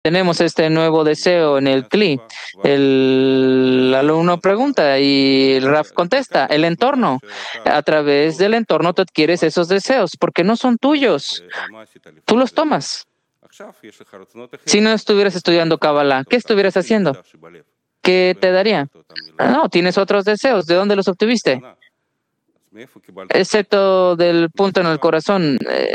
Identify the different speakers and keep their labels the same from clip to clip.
Speaker 1: tenemos este nuevo deseo en el CLI. El alumno pregunta y el Raf contesta, el entorno. A través del entorno tú adquieres esos deseos porque no son tuyos. Tú los tomas. Si no estuvieras estudiando Kabbalah, ¿qué estuvieras haciendo? ¿Qué te daría? No, tienes otros deseos. ¿De dónde los obtuviste? Excepto del punto en el corazón,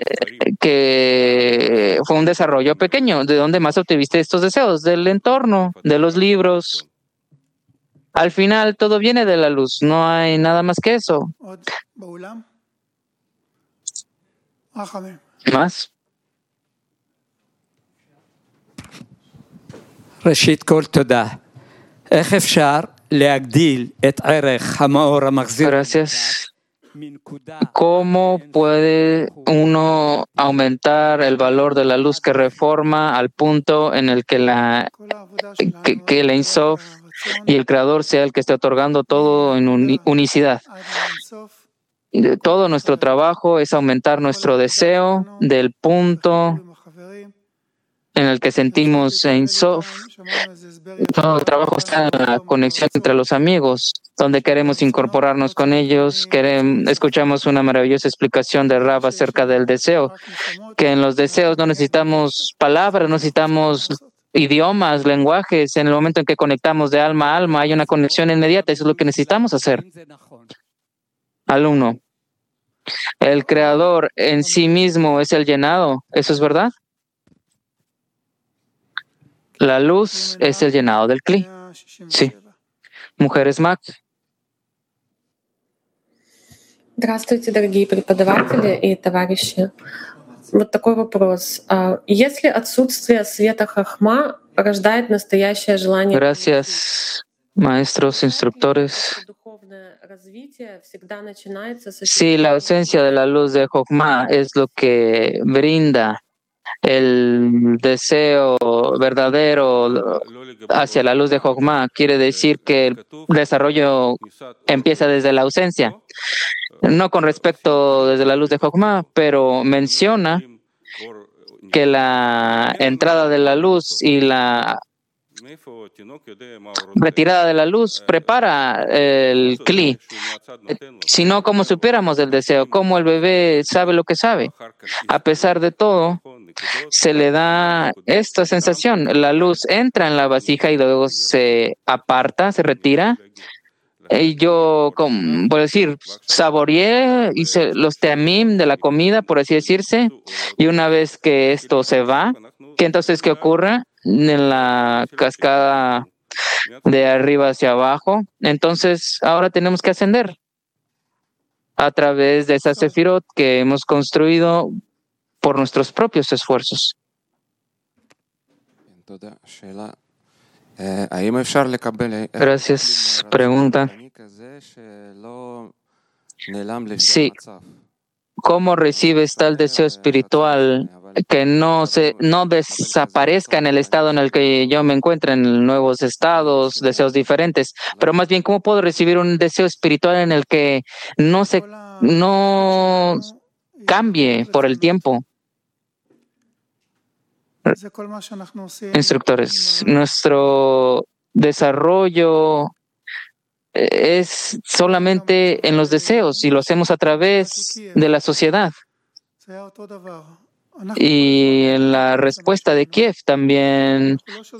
Speaker 1: que fue un desarrollo pequeño. ¿De dónde más obtuviste estos deseos? Del entorno, de los libros. Al final todo viene de la luz, no hay nada más que eso. ¿Más?
Speaker 2: ראשית כל תודה. איך אפשר להגדיל את ערך המאור המחזיר?
Speaker 1: Gracias. ¿Cómo puede uno aumentar el valor de la luz que reforma al punto en el que el Ein Sof y el Creador sea el que esté otorgando todo en unicidad? Todo nuestro trabajo es aumentar nuestro deseo del punto en el que sentimos Ein Sof. Todo el trabajo está en la conexión entre los amigos, donde queremos incorporarnos con ellos. Escuchamos una maravillosa explicación de Rav acerca del deseo, que en los deseos no necesitamos palabras, no necesitamos idiomas, lenguajes. En el momento en que conectamos de alma a alma, hay una conexión inmediata. Eso es lo que necesitamos hacer. Alumno, el Creador en sí mismo es el llenado. ¿Eso es verdad? La luz es el llenado del CLI. Sí. Mujeres Mac.
Speaker 3: Здравствуйте, дорогие преподаватели и товарищи. Вот такой вопрос. Если отсутствие света хахма рождает настоящее желание...
Speaker 1: Gracias, maestros, instructores. Si la ausencia de la luz de Jochma es lo que brinda el deseo verdadero hacia la luz de Jochma, quiere decir que el desarrollo empieza desde la ausencia. No con respecto desde la luz de Jochma, pero menciona que la entrada de la luz y la retirada de la luz prepara el CLI. Si no, ¿cómo supiéramos del deseo? ¿Cómo el bebé sabe lo que sabe? A pesar de todo, se le da esta sensación. La luz entra en la vasija y luego se aparta, se retira. Y yo, por decir, saboreé, hice los teamim de la comida, por así decirse, y una vez que esto se va, ¿qué ocurre? En la cascada de arriba hacia abajo, entonces ahora tenemos que ascender a través de esa sefirot que hemos construido por nuestros propios esfuerzos. Gracias. Pregunta. Sí. ¿Cómo recibes tal deseo espiritual que no desaparezca en el estado en el que yo me encuentro, en nuevos estados, deseos diferentes? Pero más bien, ¿cómo puedo recibir un deseo espiritual en el que no cambie por el tiempo? Instructores, nuestro desarrollo es solamente en los deseos y lo hacemos a través de la sociedad. Y en la respuesta de Kiev también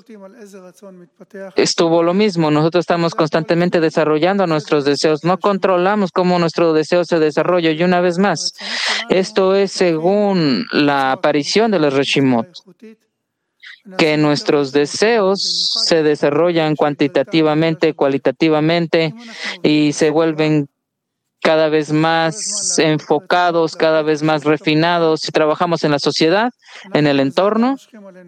Speaker 1: estuvo lo mismo. Nosotros estamos constantemente desarrollando nuestros deseos. No controlamos cómo nuestro deseo se desarrolla. Y una vez más, esto es según la aparición de los Reshimot, que nuestros deseos se desarrollan cuantitativamente, cualitativamente y se vuelven cada vez más enfocados, cada vez más refinados. Si trabajamos en la sociedad, en el entorno,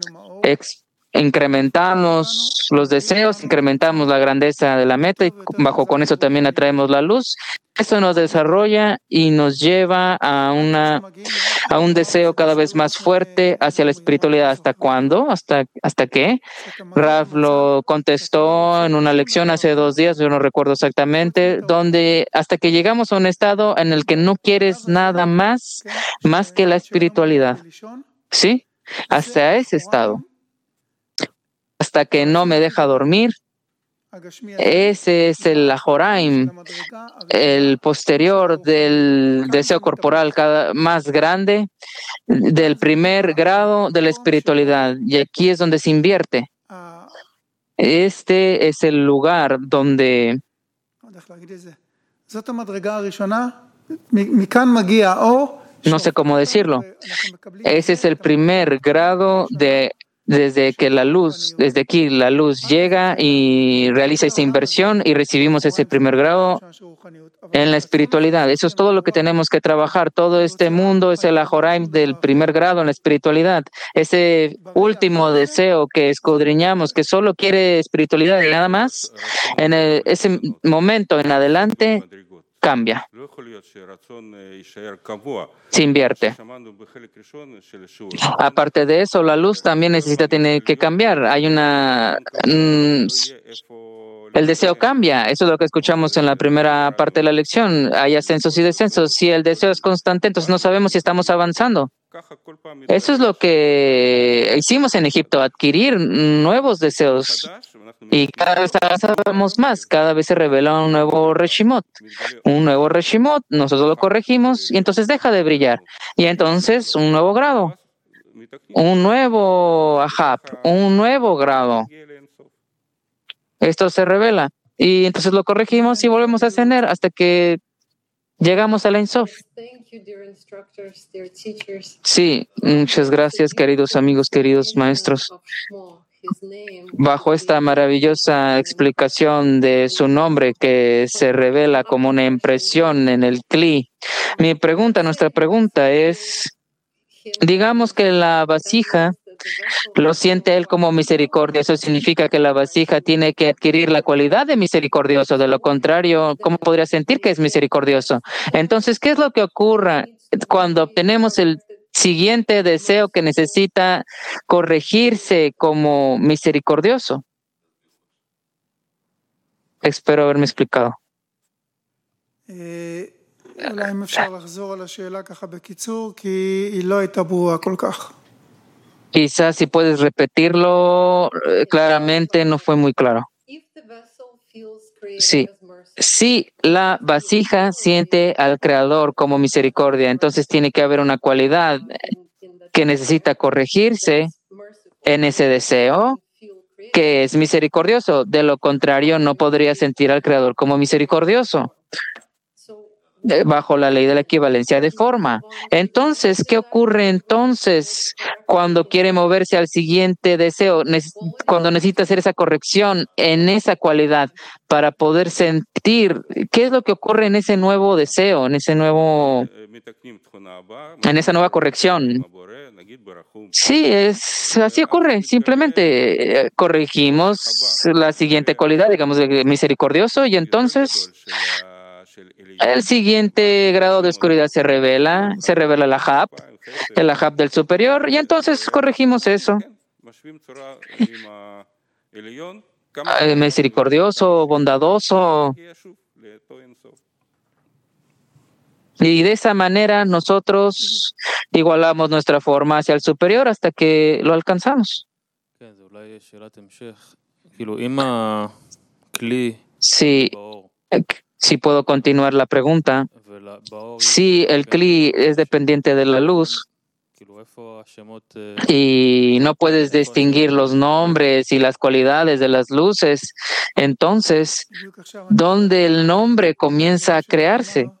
Speaker 1: incrementamos los deseos, incrementamos la grandeza de la meta y con eso también atraemos la luz. Eso nos desarrolla y nos lleva a un deseo cada vez más fuerte hacia la espiritualidad. ¿Hasta cuándo? ¿Hasta qué? Rav lo contestó en una lección hace 2 días, yo no recuerdo exactamente, donde hasta que llegamos a un estado en el que no quieres nada más que la espiritualidad. ¿Sí? Hasta ese estado. hasta que no me deja dormir. Ese es el Ajoraim, el posterior del deseo corporal más grande, del primer grado de la espiritualidad. Y aquí es donde se invierte. Este es el lugar donde no sé cómo decirlo. Ese es el primer grado desde aquí la luz llega y realiza esa inversión y recibimos ese primer grado en la espiritualidad. Eso es todo lo que tenemos que trabajar. Todo este mundo es el Ajoraim del primer grado en la espiritualidad. Ese último deseo que escudriñamos, que solo quiere espiritualidad y nada más, ese momento en adelante cambia. Se invierte. Aparte de eso, la luz también tiene que cambiar. El deseo cambia. Eso es lo que escuchamos en la primera parte de la lección. Hay ascensos y descensos. Si el deseo es constante, entonces no sabemos si estamos avanzando. Eso es lo que hicimos en Egipto, adquirir nuevos deseos. Y cada vez avanzamos más, cada vez se revela un nuevo Reshimot. Un nuevo Reshimot, nosotros lo corregimos y entonces deja de brillar. Y entonces un nuevo grado, un nuevo Ahab, un nuevo grado. Esto se revela. Y entonces lo corregimos y volvemos a ascender hasta que llegamos a la Ein Sof. Sí, muchas gracias, queridos amigos, queridos maestros. Bajo esta maravillosa explicación de su nombre que se revela como una impresión en el Kli, nuestra pregunta es, digamos que la vasija lo siente él como misericordia. Eso significa que la vasija tiene que adquirir la cualidad de misericordioso. De lo contrario, ¿cómo podría sentir que es misericordioso? Entonces, ¿qué es lo que ocurre cuando obtenemos el siguiente deseo que necesita corregirse como misericordioso? Espero haberme explicado. Quizás si puedes repetirlo claramente, no fue muy claro. Sí. Si la vasija siente al Creador como misericordia, entonces tiene que haber una cualidad que necesita corregirse en ese deseo, que es misericordioso. De lo contrario, no podría sentir al Creador como misericordioso, bajo la ley de la equivalencia de forma. Entonces, ¿qué ocurre entonces cuando quiere moverse al siguiente deseo? Cuando necesita hacer esa corrección en esa cualidad para poder sentir qué es lo que ocurre en ese nuevo deseo, en esa nueva corrección. Sí, así ocurre. Simplemente corregimos la siguiente cualidad, digamos, de misericordioso, y entonces el siguiente grado de oscuridad se revela el Ahab del superior, y entonces corregimos eso. Misericordioso, bondadoso. Y de esa manera nosotros igualamos nuestra forma hacia el superior hasta que lo alcanzamos. Sí. Si puedo continuar la pregunta. Si el Kli es dependiente de la luz y no puedes distinguir los nombres y las cualidades de las luces, entonces, ¿dónde el nombre comienza a crearse?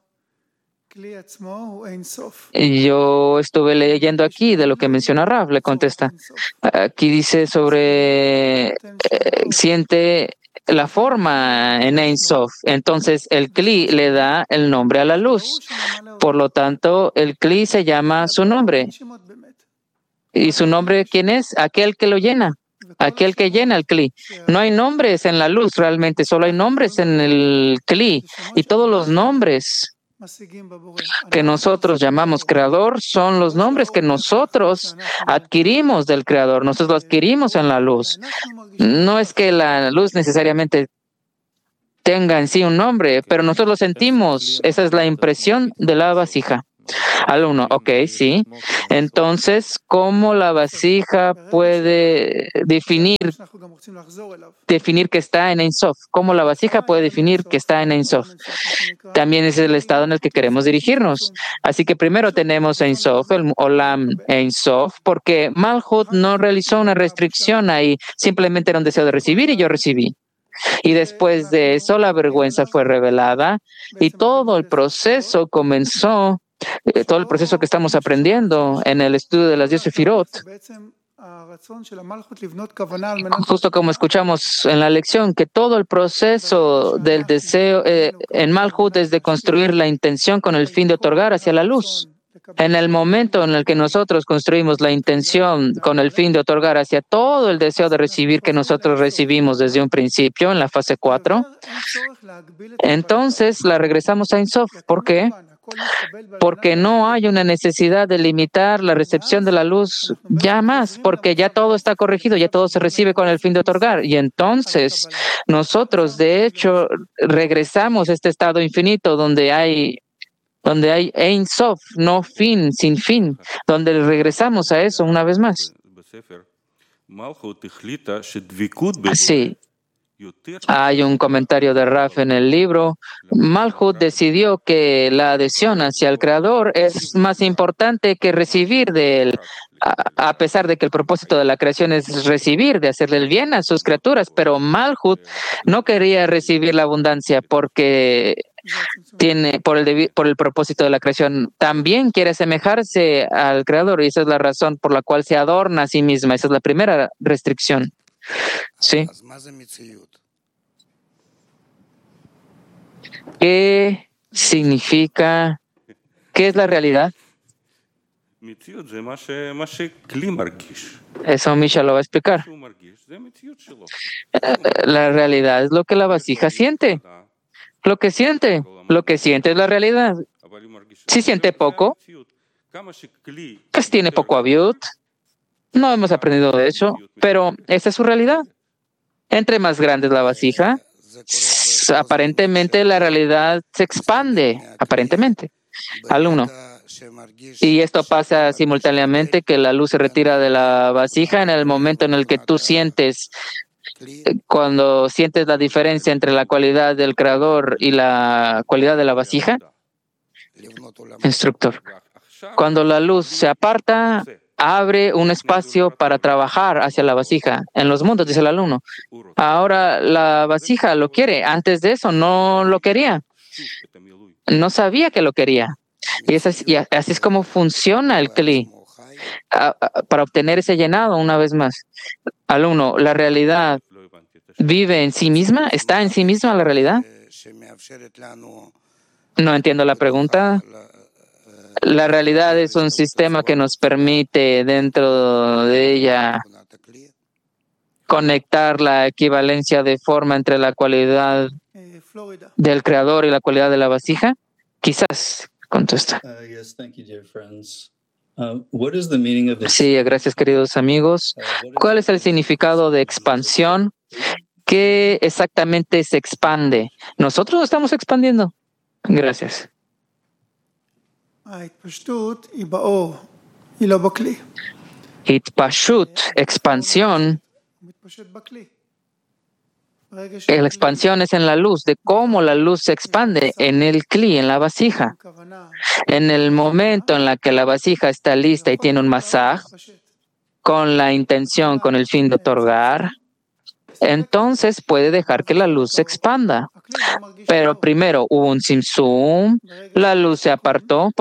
Speaker 1: Yo estuve leyendo aquí de lo que menciona Rav, le contesta. Aquí dice sobre siente la forma en Ein Sof. Entonces el Kli le da el nombre a la luz. Por lo tanto, el Kli se llama su nombre. ¿Y su nombre quién es? Aquel que lo llena. Aquel que llena el Kli. No hay nombres en la luz realmente, solo hay nombres en el Kli. Y todos los nombres que nosotros llamamos Creador son los nombres que nosotros adquirimos del Creador. Nosotros lo adquirimos en la luz. No es que la luz necesariamente tenga en sí un nombre, pero nosotros lo sentimos. Esa es la impresión de la vasija. Alumno, ok, sí. Entonces, ¿cómo la vasija puede definir que está en Ein Sof? ¿Cómo la vasija puede definir que está en Ein Sof? También es el estado en el que queremos dirigirnos. Así que primero tenemos Ein Sof, el Olam Ein Sof, porque Malhut no realizó una restricción ahí, simplemente era un deseo de recibir y yo recibí. Y después de eso la vergüenza fue revelada y todo el proceso comenzó, todo el proceso que estamos aprendiendo en el estudio de las 10 Sefirot. Justo como escuchamos en la lección, que todo el proceso del deseo en Malhut es de construir la intención con el fin de otorgar hacia la luz. En el momento en el que nosotros construimos la intención con el fin de otorgar hacia todo el deseo de recibir que nosotros recibimos desde un principio, en la fase 4, entonces la regresamos a Ein Sof. ¿Por qué? Porque no hay una necesidad de limitar la recepción de la luz ya más, porque ya todo está corregido, ya todo se recibe con el fin de otorgar. Y entonces nosotros, de hecho, regresamos a este estado infinito donde hay Ein Sof, no fin, sin fin, donde regresamos a eso una vez más. Sí, hay un comentario de Raf en el libro. Malhut decidió que la adhesión hacia el Creador es más importante que recibir de él, a pesar de que el propósito de la creación es recibir, de hacerle el bien a sus criaturas, pero Malhut no quería recibir la abundancia porque tiene por el propósito de la creación, también quiere asemejarse al Creador y esa es la razón por la cual se adorna a sí misma. Esa es la primera restricción. Sí. ¿Qué significa? ¿Qué es la realidad? Eso Misha lo va a explicar. La realidad es lo que la vasija siente. Lo que siente es la realidad. Si siente poco, pues tiene poco aviut. No hemos aprendido de eso, pero esa es su realidad. Entre más grande es la vasija, aparentemente la realidad se expande, aparentemente. Alumno. Y esto pasa simultáneamente que la luz se retira de la vasija en el momento en el que tú sientes, cuando sientes la diferencia entre la cualidad del creador y la cualidad de la vasija. Instructor. Cuando la luz se aparta, abre un espacio para trabajar hacia la vasija. En los mundos, dice el alumno. Ahora la vasija lo quiere. Antes de eso no lo quería. No sabía que lo quería. Y así es como funciona el Kli. Para obtener ese llenado, una vez más. Alumno, ¿la realidad vive en sí misma? ¿Está en sí misma la realidad? No entiendo la pregunta. La realidad es un sistema que nos permite dentro de ella conectar la equivalencia de forma entre la cualidad del creador y la cualidad de la vasija. Quizás contesta. Sí, gracias queridos amigos. ¿Cuál es el significado de expansión? ¿Qué exactamente se expande? Nosotros estamos expandiendo. Gracias. Itpashut, expansión. La expansión es en la luz, de cómo la luz se expande en el Kli, en la vasija. En el momento en la que la vasija está lista y tiene un masaj, con la intención, con el fin de otorgar, entonces puede dejar que la luz se expanda. Pero primero hubo un simsum, la luz se apartó,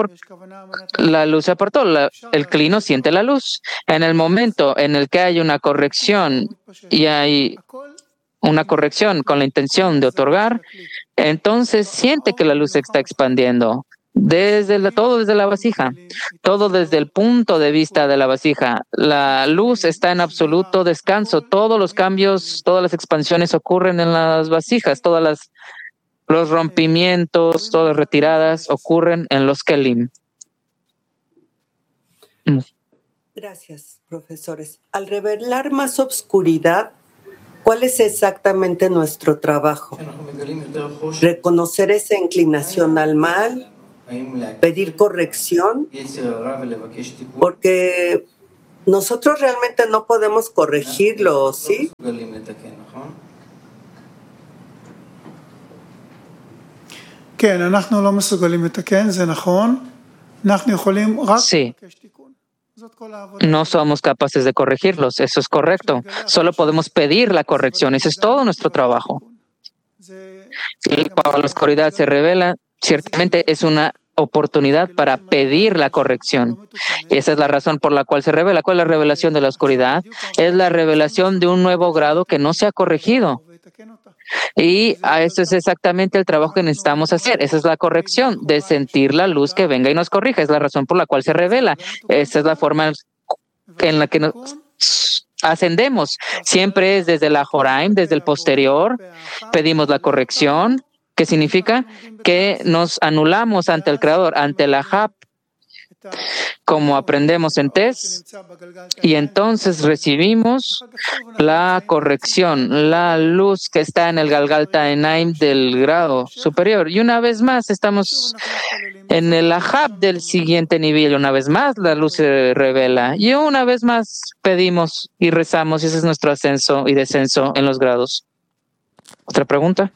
Speaker 1: el Kli no siente la luz. En el momento en el que hay una corrección y hay una corrección con la intención de otorgar, entonces siente que la luz se está expandiendo. Todo desde la vasija, todo desde el punto de vista de la vasija. La luz está en absoluto descanso. Todos los cambios, todas las expansiones ocurren en las vasijas. Los rompimientos, todas las retiradas ocurren en los kelim.
Speaker 4: Gracias, profesores. Al revelar más obscuridad, ¿cuál es exactamente nuestro trabajo? ¿Reconocer esa inclinación al mal pedir corrección, porque nosotros realmente no podemos corregirlo, ¿sí?
Speaker 1: Sí, no somos capaces de corregirlos, eso es correcto. Solo podemos pedir la corrección, ese es todo nuestro trabajo. Cuando la oscuridad se revela, ciertamente es una oportunidad para pedir la corrección. Esa es la razón por la cual se revela. ¿Cuál es la revelación de la oscuridad? Es la revelación de un nuevo grado que no se ha corregido. Y eso es exactamente el trabajo que necesitamos hacer. Esa es la corrección, de sentir la luz que venga y nos corrija. Es la razón por la cual se revela. Esa es la forma en la que nos ascendemos. Siempre es desde la Joraim, desde el posterior. Pedimos la corrección, que significa que nos anulamos ante el Creador, ante la Hap, como aprendemos en Tes, y entonces recibimos la corrección, la luz que está en el Galgalta Enaim del grado superior. Y una vez más estamos en el Ahab del siguiente nivel. Una vez más la luz se revela. Y una vez más pedimos y rezamos. Y ese es nuestro ascenso y descenso en los grados. ¿Otra pregunta?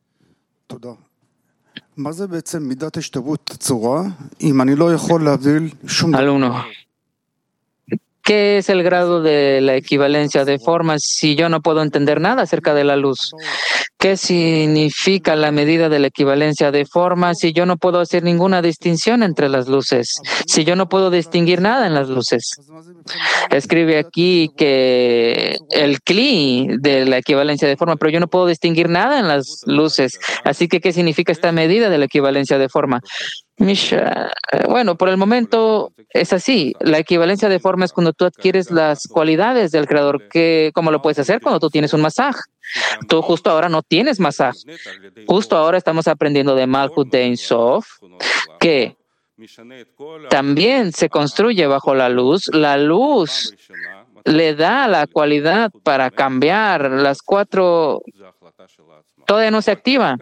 Speaker 1: Alumno, ¿qué es el grado de la equivalencia de formas si yo no puedo entender nada acerca de la luz? ¿Qué significa la medida de la equivalencia de formas si yo no puedo hacer ninguna distinción entre las luces? Si yo no puedo distinguir nada en las luces. Escribe aquí que el Kli de la equivalencia de forma, pero yo no puedo distinguir nada en las luces. Así que, ¿qué significa esta medida de la equivalencia de forma? Misha, bueno, por el momento es así. La equivalencia de forma es cuando tú adquieres las cualidades del Creador. ¿Cómo lo puedes hacer? Cuando tú tienes un masaj. Tú justo ahora no tienes masaj. Justo ahora estamos aprendiendo de Malchut de Ein Sof, que también se construye bajo la luz. La luz le da la cualidad para cambiar las cuatro. Todavía no se activa.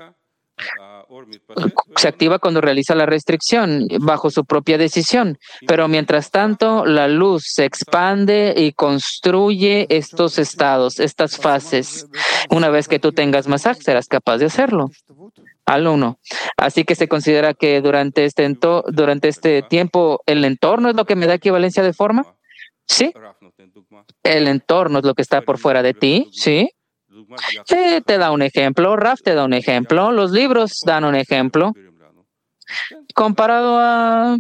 Speaker 1: Se activa cuando realiza la restricción bajo su propia decisión, pero mientras tanto la luz se expande y construye estos estados, estas fases. Una vez que tú tengas masaj, serás capaz de hacerlo. Alumno. Así que se considera que durante este tiempo el entorno es lo que me da equivalencia de forma. Sí. El entorno es lo que está por fuera de ti. Sí. Te da un ejemplo, Raf te da un ejemplo, los libros dan un ejemplo. Comparado a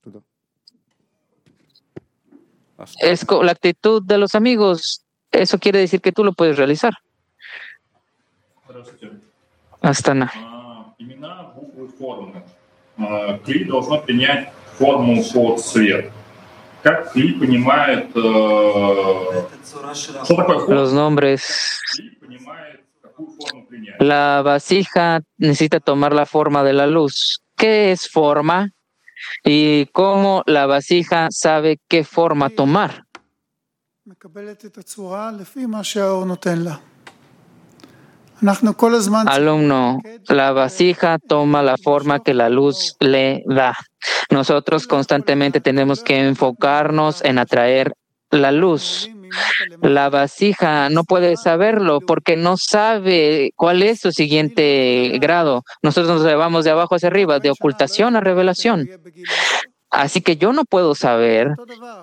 Speaker 1: la actitud de los amigos, eso quiere decir que tú lo puedes realizar. Hasta nada. Los nombres. La vasija necesita tomar la forma de la luz. ¿Qué es forma? ¿Y cómo la vasija sabe qué forma tomar? Alumno, la vasija toma la forma que la luz le da. Nosotros constantemente tenemos que enfocarnos en atraer la luz. La vasija no puede saberlo porque no sabe cuál es su siguiente grado. Nosotros nos llevamos de abajo hacia arriba, de ocultación a revelación. Así que yo no puedo saber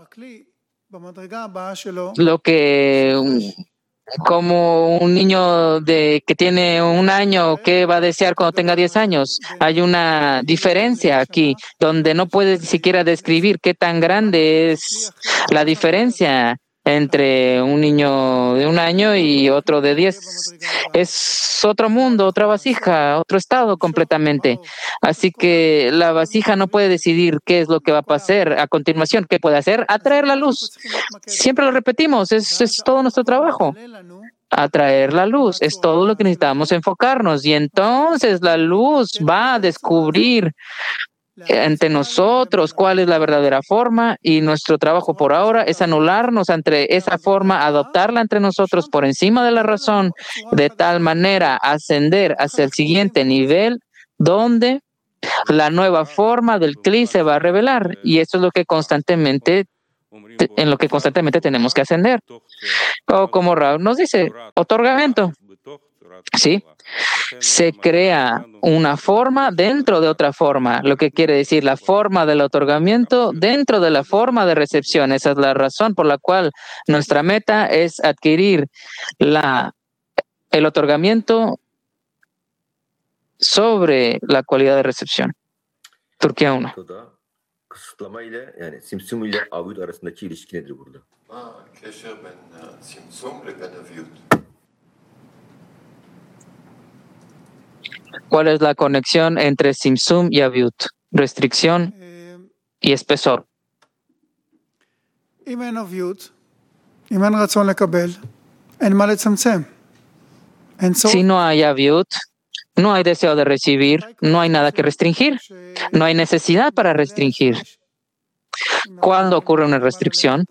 Speaker 1: lo que, como un niño que tiene 1 año, ¿qué va a desear cuando tenga 10 años? Hay una diferencia aquí, donde no puedes siquiera describir qué tan grande es la diferencia entre un niño de 1 año y otro de 10. Es otro mundo, otra vasija, otro estado completamente. Así que la vasija no puede decidir qué es lo que va a pasar a continuación. ¿Qué puede hacer? Atraer la luz. Siempre lo repetimos, es todo nuestro trabajo. Atraer la luz, es todo lo que necesitamos enfocarnos. Y entonces la luz va a descubrir ante nosotros cuál es la verdadera forma, y nuestro trabajo por ahora es anularnos ante esa forma, adoptarla entre nosotros por encima de la razón, de tal manera ascender hacia el siguiente nivel donde la nueva forma del Kli se va a revelar. Y eso es lo que en lo que constantemente tenemos que ascender. O como Raúl nos dice, otorgamiento. Sí, se crea una forma dentro de otra forma, lo que quiere decir la forma del otorgamiento dentro de la forma de recepción. Esa es la razón por la cual nuestra meta es adquirir el otorgamiento sobre la cualidad de recepción. Turquía 1.
Speaker 5: Kısıtlama ile yani simsum ile avyut arasındaki ilişki nedir burada?
Speaker 1: ¿Cuál es la conexión entre simsum y avyut? Restricción y espesor.
Speaker 6: אם אין אביות, אם אין רצון לקבל, אין מה לצמצם.
Speaker 1: Si no hay avyut, no hay deseo de recibir, no hay nada que restringir, no hay necesidad para restringir. ¿Cuándo ocurre una restricción?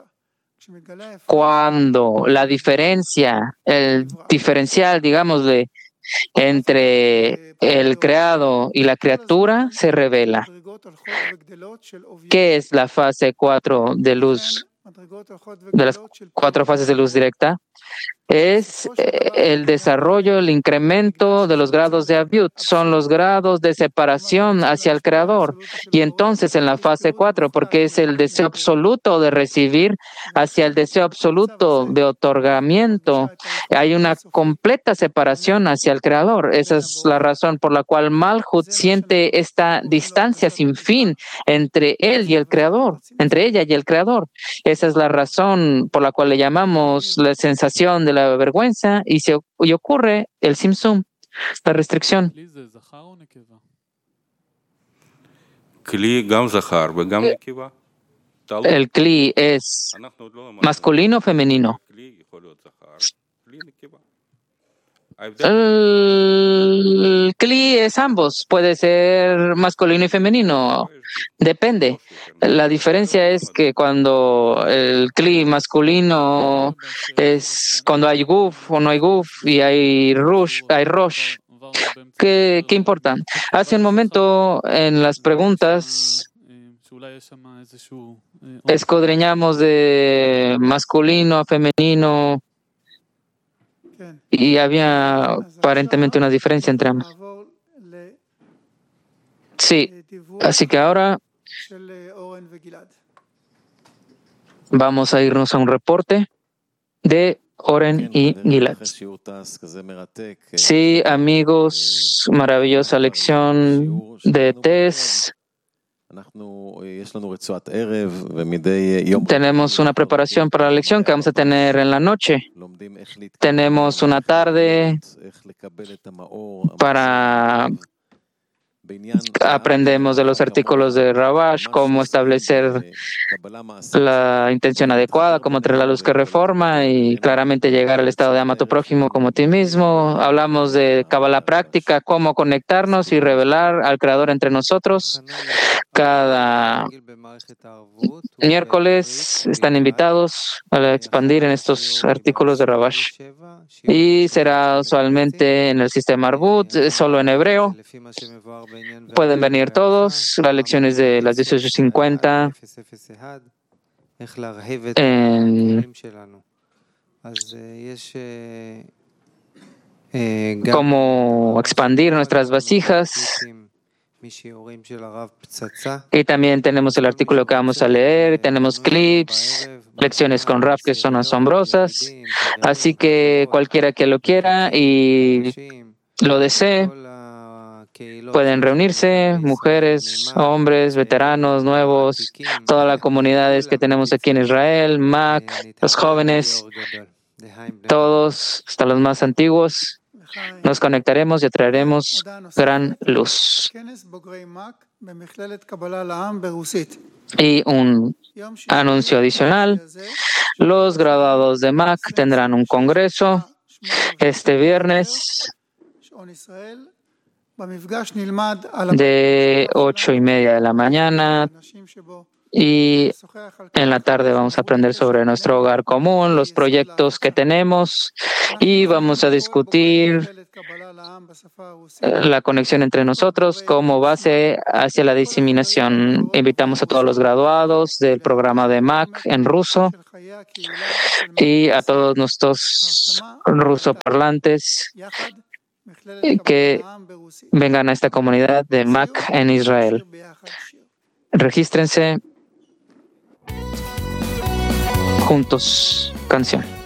Speaker 1: Cuando la diferencia, el diferencial, digámosle, entre el creado y la criatura se revela. ¿Qué es la fase 4 de luz, de las 4 fases de luz directa? Es el desarrollo, el incremento de los grados de avyut. Son los grados de separación hacia el Creador. Y entonces en la fase 4, porque es el deseo absoluto de recibir hacia el deseo absoluto de otorgamiento, hay una completa separación hacia el Creador. Esa es la razón por la cual Malhut siente esta distancia sin fin entre él y el Creador, entre ella y el Creador. Esa es la razón por la cual le llamamos la sensación de la vergüenza y ocurre el simsum, la restricción. El Kli es masculino o femenino. El Kli es ambos, puede ser masculino y femenino, depende. La diferencia es que cuando el Kli masculino es cuando hay guf o no hay guf y hay rosh. ¿Qué importa? Hace un momento en las preguntas escudriñamos de masculino a femenino. Y había aparentemente una diferencia entre ambos. Sí, así que ahora vamos a irnos a un reporte de Oren y Gilad. Sí, amigos, maravillosa lección de Tess. Tenemos una preparación para la lección que vamos a tener en la noche. Tenemos una tarde para aprendemos de los artículos de Rabash, cómo establecer la intención adecuada, cómo traer la luz que reforma y claramente llegar al estado de ama a tu prójimo como a ti mismo. Hablamos de Kabbalah práctica, cómo conectarnos y revelar al Creador entre nosotros. Cada miércoles están invitados a expandir en estos artículos de Rabash. Y será usualmente en el sistema Arbut, solo en hebreo. Pueden venir todos, las lecciones de las 18:50 cómo expandir nuestras vasijas. Y también tenemos el artículo que vamos a leer, tenemos clips, lecciones con Raf que son asombrosas. Así que cualquiera que lo quiera y lo desee, pueden reunirse, mujeres, hombres, veteranos, nuevos, todas las comunidades que tenemos aquí en Israel, MAC, los jóvenes, todos, hasta los más antiguos. Nos conectaremos y atraeremos gran luz. Y un anuncio adicional, los graduados de MAC tendrán un congreso este viernes de 8:30 de la mañana y en la tarde vamos a aprender sobre nuestro hogar común, los proyectos que tenemos y vamos a discutir la conexión entre nosotros como base hacia la diseminación. Invitamos a todos los graduados del programa de MAC en ruso y a todos nuestros rusoparlantes que vengan a esta comunidad de MAC en Israel. Regístrense juntos. Canción.